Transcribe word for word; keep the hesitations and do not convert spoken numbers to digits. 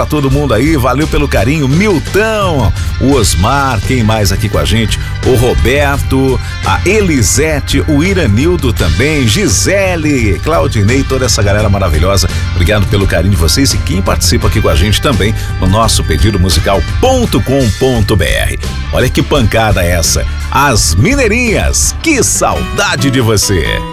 pra todo mundo aí, valeu pelo carinho. Milton, o Osmar, quem mais aqui com a gente? O Roberto, a Elisete, o Iranildo também, Gisele, Claudinei, toda essa galera maravilhosa. Obrigado pelo carinho de vocês e quem participa aqui com a gente também no nosso pedido musical ponto com ponto br. Olha que pancada essa. As Mineirinhas, que saudade de você.